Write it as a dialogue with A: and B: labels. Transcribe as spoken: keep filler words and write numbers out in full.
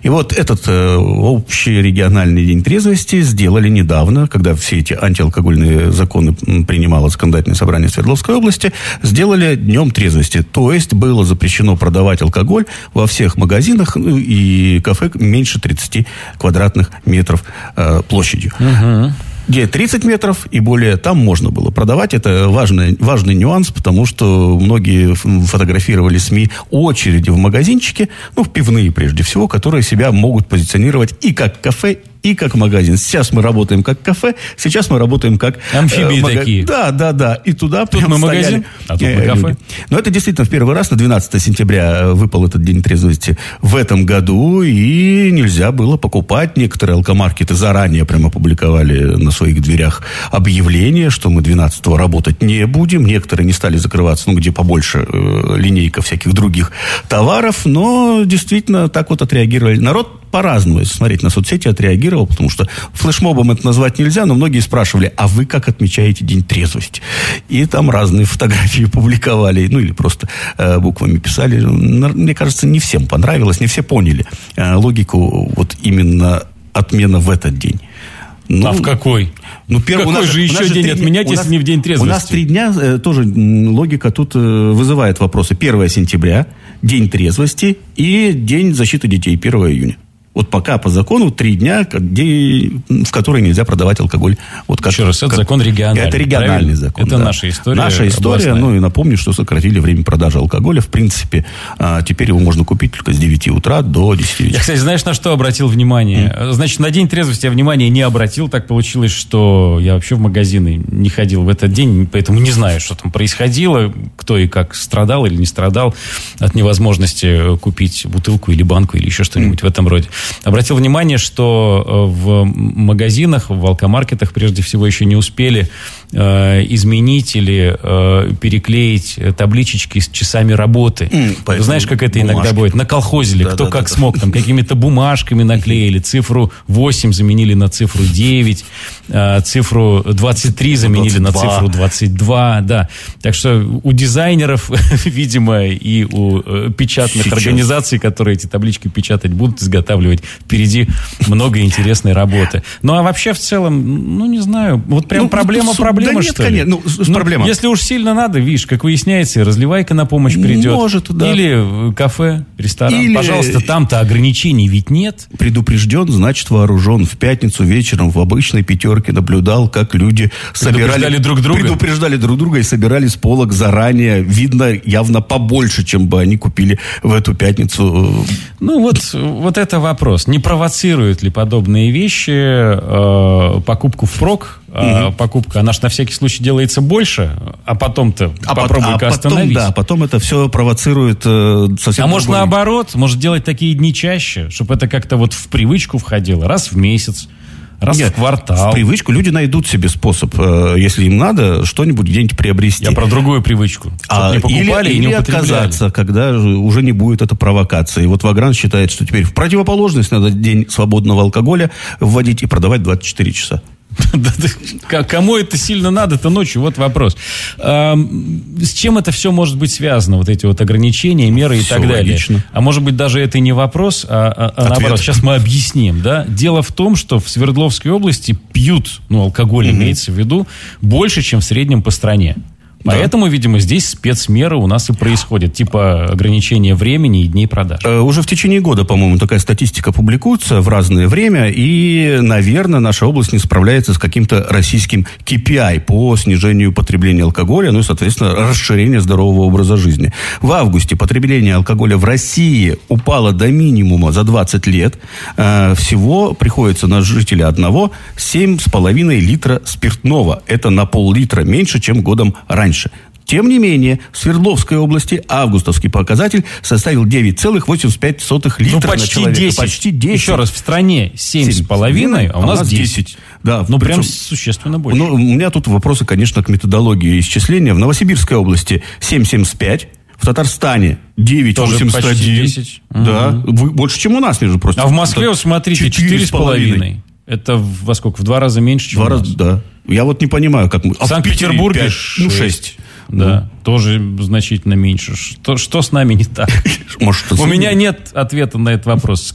A: И вот этот э, общий региональный день трезвости сделали недавно, когда все эти антиалкогольные законы принимало законодательное собрание Свердловской области, сделали днем трезвости. То есть было запрещено продавать алкоголь во всех магазинах и кафе меньше тридцати квадратных метров э, площадью. Угу. Где тридцать метров и более, там можно было продавать. Это важный, важный нюанс, потому что многие фотографировали СМИ очереди в магазинчике, ну, в пивные прежде всего, которые себя могут позиционировать и как кафе, и как магазин. Сейчас мы работаем как кафе, сейчас мы работаем как...
B: Амфибии
A: э, мага...
B: такие.
A: Да, да, да. И туда
B: тут мы магазин, а тут мы кафе. Люди.
A: Но это действительно в первый раз, на двенадцатое сентября выпал этот день трезвости в этом году, и нельзя было покупать. Некоторые алкомаркеты заранее прямо опубликовали на своих дверях объявление, что мы двенадцатого работать не будем. Некоторые не стали закрываться, ну, где побольше э, линейка всяких других товаров, но действительно так вот отреагировали. Народ по-разному, если смотреть на соцсети, отреагировал, потому что флешмобом это назвать нельзя, но многие спрашивали, а вы как отмечаете день трезвости? И там разные фотографии публиковали, ну или просто э, буквами писали. Мне кажется, не всем понравилось, не все поняли э, логику вот именно отмена в этот день.
B: Ну, а в какой?
A: Ну, первый,
B: какой
A: нас,
B: же еще день отменять, если не в день трезвости?
A: У нас три дня, э, тоже логика тут э, вызывает вопросы. первое сентября, день трезвости и день защиты детей, первое июня. Вот пока по закону три дня, где, в которые нельзя продавать алкоголь. Вот как,
B: Еще раз, это
A: как,
B: закон региональный.
A: Это региональный
B: правильно?
A: закон.
B: Это
A: да.
B: наша история.
A: Наша история, областная. Ну и напомню, что сократили время продажи алкоголя. В принципе, а, теперь его можно купить только с девяти утра до десяти вечера.
B: Я, кстати, знаешь, на что обратил внимание? Mm. Значит, на день трезвости я внимания не обратил. Так получилось, что я вообще в магазины не ходил в этот день, поэтому не знаю, что там происходило, кто и как страдал или не страдал от невозможности купить бутылку или банку или еще что-нибудь mm. в этом роде. Обратил внимание, что в магазинах, в алкомаркетах, прежде всего, еще не успели э, изменить или э, переклеить табличечки с часами работы. Mm, знаешь, как это бумажки. Иногда будет? Наколхозили, да, кто да, как да, смог. Да. Там какими-то бумажками наклеили. Цифру восемь заменили на цифру девять. Э, цифру двадцать три заменили двадцать два. На цифру двадцать два. Да. Так что у дизайнеров, видимо, и у э, печатных Сейчас. организаций, которые эти таблички печатать будут, изготавливать, впереди много интересной работы. Ну, а вообще, в целом, ну, не знаю, вот прям ну, проблема, ну, проблема, да что нет, ли?
A: Ну, ну, проблема.
B: Если уж сильно надо, видишь, как выясняется, разливайка на помощь придет.
A: Может, да.
B: Или кафе, ресторан.
A: Или...
B: Пожалуйста, там-то ограничений ведь нет.
A: Предупрежден, значит вооружен. В пятницу вечером в обычной пятерке наблюдал, как люди собирали...
B: Предупреждали друг друга?
A: Предупреждали друг друга и собирали с полок заранее. Видно, явно побольше, чем бы они купили в эту пятницу.
B: Ну, вот, вот это вопрос. Не провоцируют ли подобные вещи э, покупку впрок? Э, угу. Покупка, она же на всякий случай делается больше, а потом-то
A: а
B: попробуй-ка
A: а
B: остановить.
A: Потом, да, потом это все провоцирует э, совсем...
B: А может, наоборот, может делать такие дни чаще, чтобы это как-то вот в привычку входило, раз в месяц. Раз Нет, в квартал.
A: В привычку люди найдут себе способ, э, если им надо, что-нибудь где-нибудь приобрести.
B: Я про другую привычку.
A: А,
B: не покупали
A: или,
B: и не
A: или
B: употребляли.
A: отказаться, когда уже не будет это провокации. Вот Вагран считает, что теперь в противоположность надо день свободного алкоголя вводить и продавать двадцать четыре часа.
B: Кому это сильно надо-то ночью? Вот вопрос. С чем это все может быть связано? Вот эти вот ограничения, меры и все так далее. Логично. А может быть, даже это не вопрос, а, а наоборот. Сейчас мы объясним. Да? Дело в том, что в Свердловской области пьют, ну, алкоголь угу. имеется в виду, больше, чем в среднем по стране. Поэтому, да. видимо, здесь спецмеры у нас и происходят, типа ограничения времени и дней продаж.
A: Э, уже в течение года, по-моему, такая статистика публикуется в разное время, и, наверное, наша область не справляется с каким-то российским кей пи ай по снижению потребления алкоголя, ну и, соответственно, расширению здорового образа жизни. В августе потребление алкоголя в России упало до минимума за двадцать лет. Э, всего приходится на жителя одного семь с половиной литра спиртного. Это на пол-литра меньше, чем годом раньше. Тем не менее, в Свердловской области августовский показатель составил девять целых восемьдесят пять сотых литра
B: ну, почти
A: на человека.
B: десять. Почти десять. Еще раз, в стране семь с половиной, а у нас десять. Да, ну, прям существенно больше.
A: Ну, у меня тут вопросы, конечно, к методологии исчисления. В Новосибирской области семь целых семьдесят пять сотых. В Татарстане девять целых восемьдесят один сотых. Да, угу. Больше, чем у нас, между прочим.
B: А в Москве, вот смотрите, четыре с половиной. Это во сколько? В два раза меньше, чем
A: Два
B: у нас.
A: раза, да. Я вот не понимаю, как мы...
B: В Санкт-Петербурге
A: ну, шесть.
B: Да, ну. тоже значительно меньше. Что, что с нами не так?
A: Может,
B: у меня нет ответа на этот вопрос.